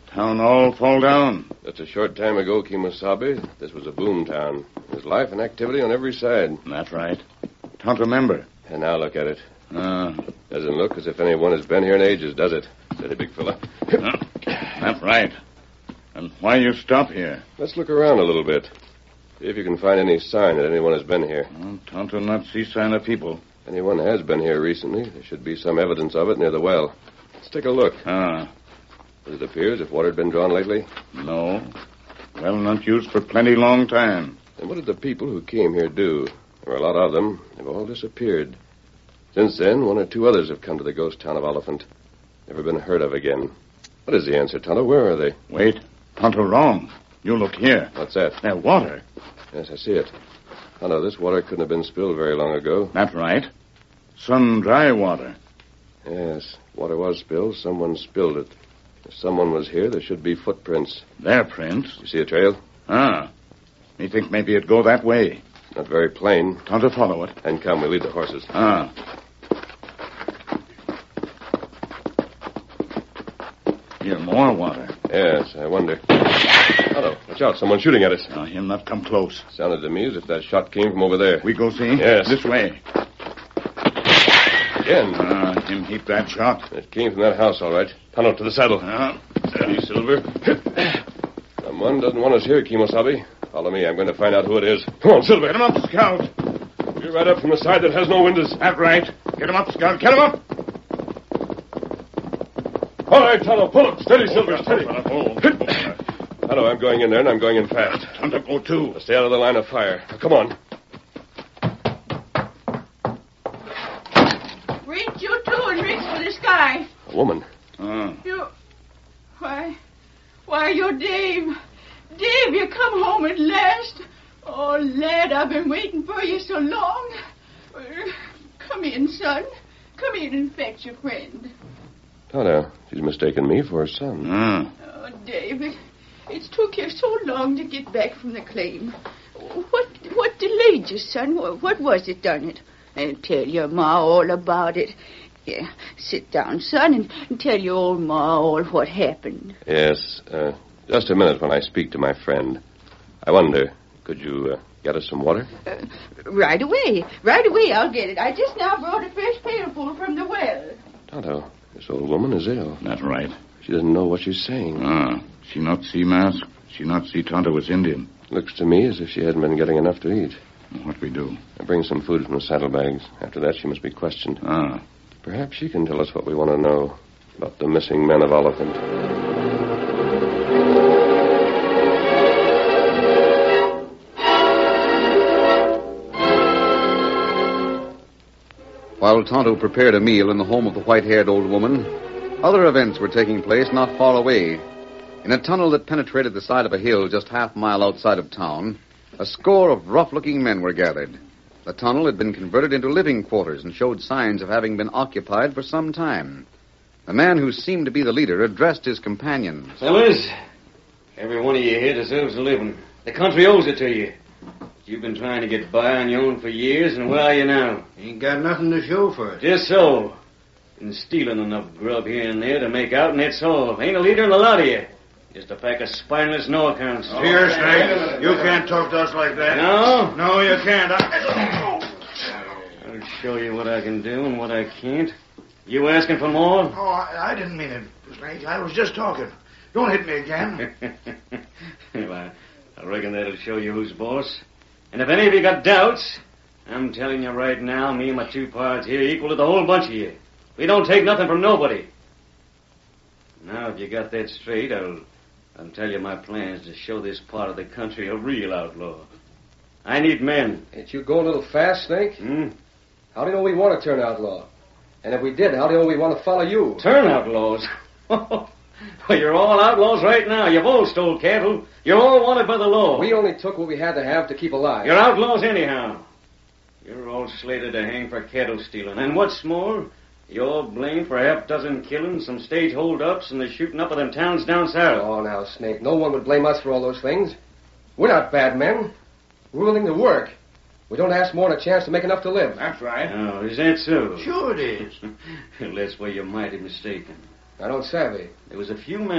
Town all fall down. Just a short time ago, Kemosabe, this was a boom town. There's life and activity on every side. That's right. Don't remember. And now look at it. Doesn't look as if anyone has been here in ages, does it? Steady, big fella. That's right. And why you stop here? Let's look around a little bit. See if you can find any sign that anyone has been here. Tonto not see sign of people. If anyone has been here recently, there should be some evidence of it near the well. Let's take a look. Does it appear as if water had been drawn lately? No. Well, not used for plenty long time. And what did the people who came here do? There were a lot of them. They've all disappeared. Since then, one or two others have come to the ghost town of Oliphant. Never been heard of again. What is the answer, Tonto? Where are they? Wait. Tonto wrong. You look here. What's that? That water. Yes, I see it. Tonto, this water couldn't have been spilled very long ago. That's right. Some dry water. Yes, water was spilled. Someone spilled it. If someone was here, there should be footprints. Their prints? You see a trail? Me think maybe it'd go that way. Not very plain. Tonto follow it. And come, we lead the horses. Here, more water. Yes, I wonder. Tonto, watch out. Someone's shooting at us. He'll not come close. Sounded to me as if that shot came from over there. We go see? Yes. This way. Again. Him heap that shot. It came from that house, all right. Tonto, to the saddle. Steady, Silver. Someone doesn't want us here, Kemosabe. Follow me. I'm going to find out who it is. Come on, Silver. Get him up, Scout. You're right up from the side that has no windows. That's right. Get him up, Scout. Get him up. All right, Tonto, pull up. Steady, Silver, steady. Oh. Tonto, I'm going in there, and I'm going in fast. Tonto, go too. Stay out of the line of fire. Now, come on. Reach, you two, and reach for the sky. A woman. You... Why, you're Dave. Dave, you come home at last. Oh, lad, I've been waiting for you so long. Come in, son. Come in and fetch your friend. Tonto, she's mistaken me for her son. Oh, David, it's took you so long to get back from the claim. What delayed you, son? What was it done it? I'll tell your ma all about it. Yeah, sit down, son, and tell your old ma all what happened. Yes, just a minute when I speak to my friend. I wonder, could you get us some water? Right away. Right away, I'll get it. I just now brought a fresh pailful from the well. Tonto, this old woman is ill. That's right. She doesn't know what she's saying. She not see mask. She not see Tonto was Indian. Looks to me as if she hadn't been getting enough to eat. What we do? I bring some food from the saddlebags. After that, she must be questioned. Perhaps she can tell us what we want to know about the missing men of Oliphant. While Tonto prepared a meal in the home of the white-haired old woman, other events were taking place not far away. In a tunnel that penetrated the side of a hill just half a mile outside of town, a score of rough-looking men were gathered. The tunnel had been converted into living quarters and showed signs of having been occupied for some time. The man who seemed to be the leader addressed his companions. Fellas, every one of you here deserves a living. The country owes it to you. You've been trying to get by on your own for years, and where are you now? Ain't got nothing to show for it. Just so. Been stealing enough grub here and there to make out, and that's all. Ain't a leader in the lot of you. Just a pack of spineless no-accounts. Here, Snake. You can't talk to us like that. No? No, you can't. I'll show you what I can do and what I can't. You asking for more? Oh, I didn't mean it, Snake. I was just talking. Don't hit me again. Well, I reckon that'll show you who's boss. And if any of you got doubts, I'm telling you right now, me and my two pards here equal to the whole bunch of you. We don't take nothing from nobody. Now, if you got that straight, I'll tell you my plans to show this part of the country a real outlaw. I need men. Ain't you go a little fast, Snake? How do you know we want to turn outlaw? And if we did, how do you know we want to follow you? Turn outlaws? Well, you're all outlaws right now. You've all stole cattle. You're all wanted by the law. We only took what we had to have to keep alive. You're outlaws anyhow. You're all slated to hang for cattle stealing. And what's more, you're blamed for half dozen killings, some stage hold-ups, and the shooting up of them towns down south. Oh, now, Snake, no one would blame us for all those things. We're not bad men. We're willing to work. We don't ask more than a chance to make enough to live. That's right. Oh, is that so? Sure it is. Well, that's where you're mighty mistaken. I don't savvy. There was a few men